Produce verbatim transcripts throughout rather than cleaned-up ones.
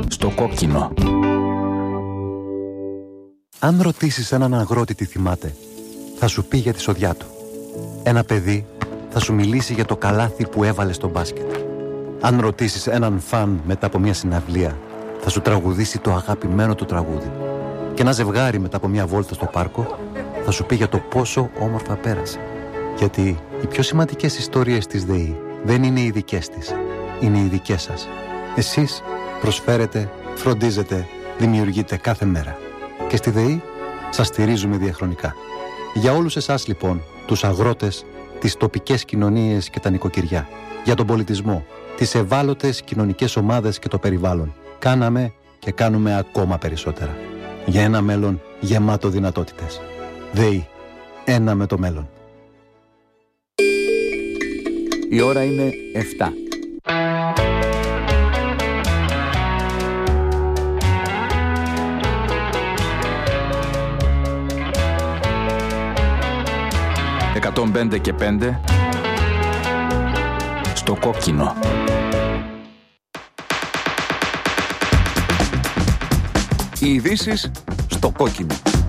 Στο κόκκινο. Αν ρωτήσεις έναν αγρότη τι θυμάται, θα σου πει για τη σοδιά του. Ένα παιδί θα σου μιλήσει για το καλάθι που έβαλε στο μπάσκετ. Αν ρωτήσεις έναν φαν μετά από μια συναυλία, θα σου τραγουδήσει το αγαπημένο του τραγούδι. Και ένα ζευγάρι μετά από μια βόλτα στο πάρκο θα σου πει για το πόσο όμορφα πέρασε. Γιατί οι πιο σημαντικές ιστορίες της ΔΕΗ δεν είναι οι δικές της, είναι οι δικές σας. Εσείς προσφέρετε, φροντίζετε, δημιουργείτε κάθε μέρα. Και στη ΔΕΗ σας στηρίζουμε διαχρονικά. Για όλους εσάς λοιπόν, τους αγρότες, τις τοπικές κοινωνίες και τα νοικοκυριά, για τον πολιτισμό, τις ευάλωτες κοινωνικές ομάδες και το περιβάλλον, κάναμε και κάνουμε ακόμα περισσότερα. Για ένα μέλλον γεμάτο δυνατότητες. ΔΕΗ. Ένα με το μέλλον. Η ώρα είναι εφτά. εκατόν πέντε και πέντε στο κόκκινο. Οι ειδήσεις στο κόκκινο.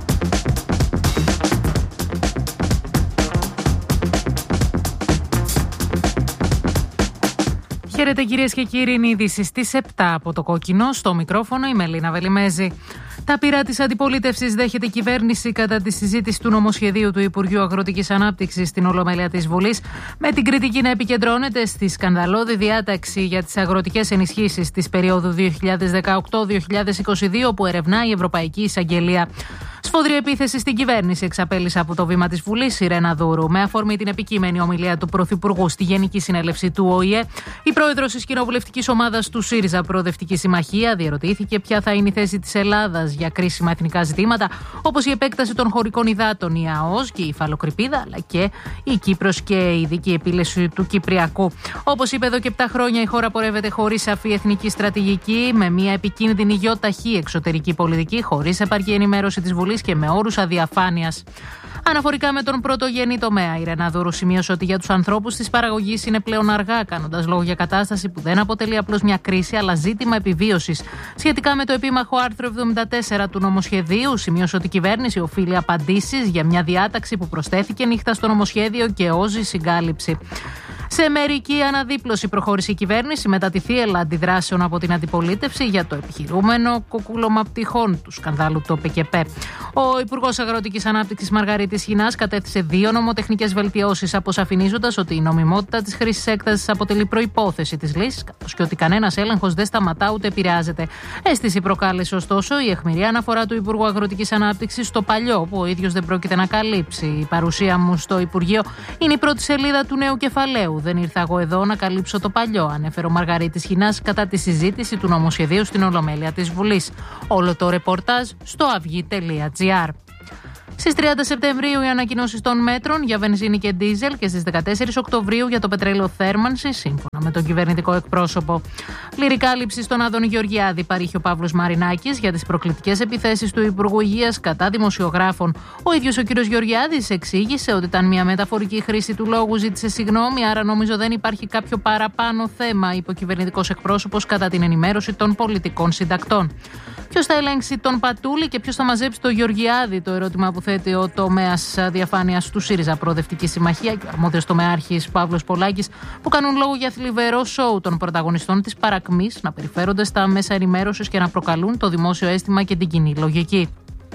Χαίρετε κυρίες και κύριοι, είναι οι ειδήσεις στις επτά από το κόκκινο. Στο μικρόφωνο η Μελίνα Βελιμέζη. Τα πειρά της αντιπολίτευσης δέχεται η κυβέρνηση κατά τη συζήτηση του νομοσχεδίου του Υπουργείου Αγροτικής Ανάπτυξης στην Ολομέλεια της Βουλής, με την κριτική να επικεντρώνεται στη σκανδαλώδη διάταξη για τις αγροτικές ενισχύσεις της περίοδου δύο χιλιάδες δεκαοκτώ δύο χιλιάδες είκοσι δύο που ερευνά η Ευρωπαϊκή Εισαγγελία. Σφοδρή επίθεση στην κυβέρνηση εξαπέλυσε από το βήμα της Βουλής η Ρένα Δούρου. Με αφορμή την επικείμενη ομιλία του Πρωθυπουργού στη Γενική Συνέλευση του Ο Η Ε, η πρόεδρος της κοινοβουλευτικής ομάδας του ΣΥΡΙΖΑ Προοδευτική Συμμαχία διερωτήθηκε ποια θα είναι η θέση της Ελλάδας για κρίσιμα εθνικά ζητήματα, όπως η επέκταση των χωρικών υδάτων, η ΑΟΣ και η υφαλοκρηπίδα, αλλά και η Κύπρος και η ειδική επίλυση του Κυπριακού. Όπως είπε, εδώ και επτά χρόνια η χώρα πορεύεται χωρίς σαφή εθνική στρατηγική, με μια επικίνδυνη γιοταχή εξωτερική πολιτική, χωρίς επαρκή ενημέρωση της Βουλής και με όρους αδιαφάνειας. Αναφορικά με τον πρωτογενή τομέα, η Ρένα Δούρου σημείωσε ότι για τους ανθρώπους της παραγωγής είναι πλέον αργά, κάνοντας λόγο για κατάσταση που δεν αποτελεί απλώς μια κρίση, αλλά ζήτημα επιβίωσης. Σχετικά με το επίμαχο άρθρο εβδομήντα τέσσερα του νομοσχεδίου, σημείωσε ότι η κυβέρνηση οφείλει απαντήσεις για μια διάταξη που προσθέθηκε νύχτα στο νομοσχέδιο και όζει συγκάλυψη. Σε μερική αναδίπλωση προχώρησε η κυβέρνηση μετά τη θύελλα αντιδράσεων από την αντιπολίτευση για το επιχειρούμενο κουκούλωμα πτυχών του σκανδάλου του ΟΠΕΚΕΠΕ. Ο Υπουργός Αγροτικής Ανάπτυξης Μαργαρίτης Χινάς κατέθεσε δύο νομοτεχνικές βελτιώσεις, αποσαφηνίζοντας ότι η νομιμότητα της χρήσης έκτασης αποτελεί προϋπόθεση της λύσης, καθώς και ότι κανένας έλεγχος δεν σταματά ούτε επηρεάζεται. Αίσθηση προκάλεσε ωστόσο η αιχμηρή αναφορά του Υπουργού Αγροτικής Ανάπτυξης στο παλιό, που ο ίδιος δεν πρόκειται να καλύψει. Η παρουσία μου στο Υπουργείο είναι η πρώτη σελίδα του νέου κεφαλαίου. Δεν ήρθα εγώ εδώ να καλύψω το παλιό, ανέφερε ο Μαργαρίτης Χινάς κατά τη συζήτηση του νομοσχεδίου στην Ολομέλεια της Βουλής. Όλο το ρεπορτάζ στο αυγή τελεία τζι άρ. Στις τριάντα Σεπτεμβρίου οι ανακοινώσεις των μέτρων για βενζίνη και ντίζελ και στις δεκατέσσερις Οκτωβρίου για το πετρέλαιο θέρμανσης, σύμφωνα με τον κυβερνητικό εκπρόσωπο. Πλήρη κάλυψη στον Άδωνη Γεωργιάδη παρήχε ο Παύλος Μαρινάκης για τις προκλητικές επιθέσεις του Υπουργού Υγείας κατά δημοσιογράφων. Ο ίδιος ο κ. Γεωργιάδης εξήγησε ότι ήταν μια μεταφορική χρήση του λόγου, ζήτησε συγγνώμη, άρα νομίζω δεν υπάρχει κάποιο παραπάνω θέμα, είπε ο κυβερνητικός εκπρόσωπος κατά την ενημέρωση των πολιτικών συντακτών. Ποιος θα ελέγξει τον Πατούλη και ποιος θα μαζέψει το Γεωργιάδη, το ερώτημα που θέτει ο τομέας διαφάνειας του ΣΥΡΙΖΑ Προοδευτική Συμμαχία και ο αρμόδιος τομεάρχης Παύλος Πολάκης, που κάνουν λόγο για θλιβερό σοου των πρωταγωνιστών της παρακμής να περιφέρονται στα μέσα ενημέρωσης και να προκαλούν το δημόσιο αίσθημα και την κοινή λογική.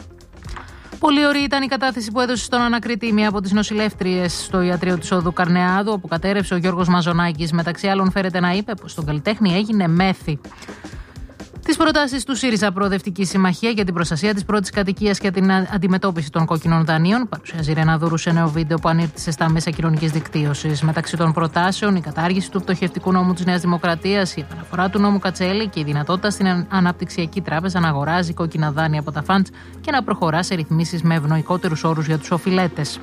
Πολύ ωραία ήταν η κατάθεση που έδωσε στον ανακριτή μία από τις νοσηλεύτριες στο ιατρείο της Οδού Καρνεάδου, όπου κατέρευσε ο Γιώργος Μαζονάκης. Μεταξύ άλλων, φέρεται να είπε πως στον καλλιτέχνη έγινε μέθη. Τις προτάσεις του ΣΥΡΙΖΑ Προοδευτική Συμμαχία για την προστασία της πρώτης κατοικίας και την αντιμετώπιση των κόκκινων δανείων παρουσιάζει η Ρένα Δούρου σε νέο βίντεο που ανήρτησε στα μέσα κοινωνικής δικτύωσης. Μεταξύ των προτάσεων, η κατάργηση του πτωχευτικού νόμου της Νέας Δημοκρατίας, η επαναφορά του νόμου Κατσέλη και η δυνατότητα στην Αναπτυξιακή Τράπεζα να αγοράζει κόκκινα δάνεια από τα φαντς και να προχωρά σε ρυθμίσεις με ευνοϊκότερους όρους για τους οφειλέτες.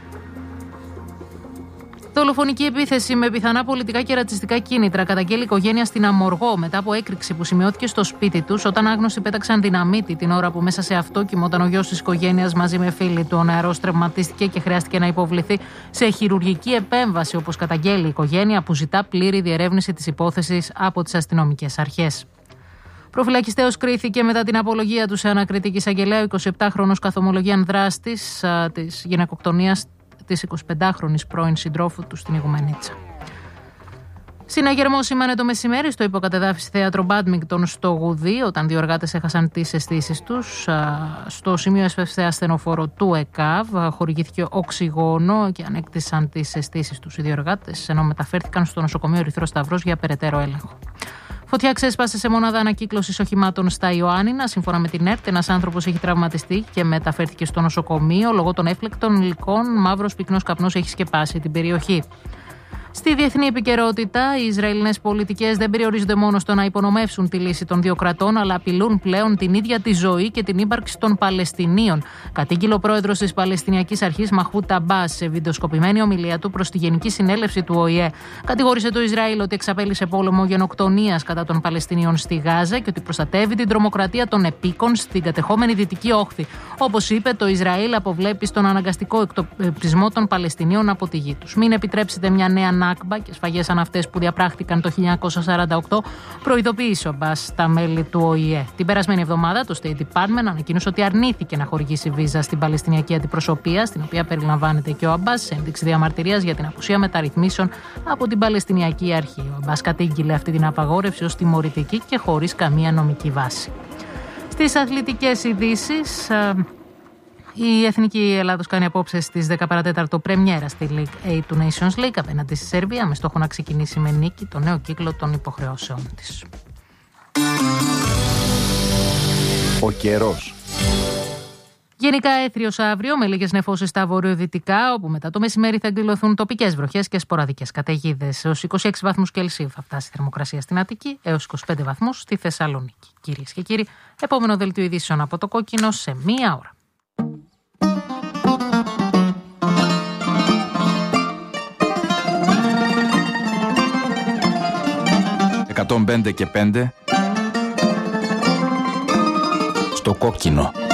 Δολοφονική επίθεση με πιθανά πολιτικά και ρατσιστικά κίνητρα καταγγέλει η οικογένεια στην Αμοργό μετά από έκρηξη που σημειώθηκε στο σπίτι τους όταν άγνωστοι πέταξαν δυναμίτη την ώρα που μέσα σε αυτό κοιμόταν ο γιος της οικογένειας μαζί με φίλοι του. Ο νεαρός τραυματίστηκε και χρειάστηκε να υποβληθεί σε χειρουργική επέμβαση, όπως καταγγέλει η οικογένεια, που ζητά πλήρη διερεύνηση της υπόθεσης από τις αστυνομικές αρχές. Προφυλακιστέως κρίθηκε μετά την απολογία του σε ανακριτική εισαγγελέα ο εικοσιεπτάχρονος καθομολογίαν δράστης α, της γυναικοκτονίας της εικοσιπεντάχρονης πρώην συντρόφου του στην Ιγουμενίτσα. Συναγερμό σήμανε το μεσημέρι στο υποκατεδάφιση θέατρο Μπάντμιγκτον στο Γουδί, όταν δύο εργάτες έχασαν τις αισθήσεις τους. Στο σημείο έσπευσε ασθενοφόρο του ΕΚΑΒ, χορηγήθηκε οξυγόνο και ανέκτησαν τις αισθήσεις τους οι δύο εργάτες, ενώ μεταφέρθηκαν στο νοσοκομείο Ερυθρός Σταυρός για περαιτέρω έλεγχο. Φωτιά ξέσπασε σε μονάδα ανακύκλωσης οχημάτων στα Ιωάννινα. Σύμφωνα με την ΕΡΤ, ένας άνθρωπος έχει τραυματιστεί και μεταφέρθηκε στο νοσοκομείο. Λόγω των έφλεκτων υλικών, μαύρος πυκνός καπνός έχει σκεπάσει την περιοχή. Στη διεθνή επικαιρότητα, οι Ισραηλινές πολιτικές δεν περιορίζονται μόνο στο να υπονομεύσουν τη λύση των δύο κρατών, αλλά απειλούν πλέον την ίδια τη ζωή και την ύπαρξη των Παλαιστινίων. Κατήγγειλε ο πρόεδρος της Παλαιστινιακής Αρχής Μαχμούντ Αμπάς σε βιντεοσκοπημένη ομιλία του προς τη Γενική Συνέλευση του Ο Η Ε. Κατηγόρησε το Ισραήλ ότι εξαπέλυσε πόλεμο γενοκτονίας κατά των Παλαιστινίων στη Γάζα και ότι προστατεύει την τρομοκρατία των επίκων στην κατεχόμενη Δυτική Όχθη. Όπως είπε, το Ισραήλ αποβλέπει στον αναγκαστικό εκτοπισμό των Παλαιστινίων από τη γη τους. Μην επιτρέψετε μια νέα Νάκμπα και σφαγές σαν αυτές που διαπράχτηκαν το χίλια εννιακόσια σαράντα οκτώ, προειδοποίησε ο Αμπάς στα μέλη του Ο Η Ε. Την περασμένη εβδομάδα, το State Department ανακοίνωσε ότι αρνήθηκε να χορηγήσει βίζα στην Παλαιστινιακή Αντιπροσωπεία, στην οποία περιλαμβάνεται και ο Αμπάς, σε ένδειξη διαμαρτυρίας για την απουσία μεταρρυθμίσεων από την Παλαιστινιακή Αρχή. Ο Αμπάς κατήγγειλε αυτή την απαγόρευση ως τιμωρητική και χωρίς καμία νομική βάση. Στις αθλητικές ειδήσεις. Η Εθνική Ελλάδος κάνει απόψε στις δέκα παρά τέταρτο πρεμιέρα στη League A του Nations League απέναντι στη Σερβία, με στόχο να ξεκινήσει με νίκη το νέο κύκλο των υποχρεώσεων της. Ο καιρός. Γενικά έθριος αύριο, με λίγες νεφώσεις στα βορειοδυτικά, όπου μετά το μεσημέρι θα εκδηλωθούν τοπικές βροχές και σποραδικές καταιγίδες. Έως είκοσι έξι βαθμούς Κελσίου θα φτάσει η θερμοκρασία στην Αττική, έως είκοσι πέντε βαθμούς στη Θεσσαλονίκη. Κυρίες και κύριοι, επόμενο δελτίο ειδήσεων από το Κόκκινο σε μία ώρα. εκατόν πέντε και πέντε στο Κόκκινο.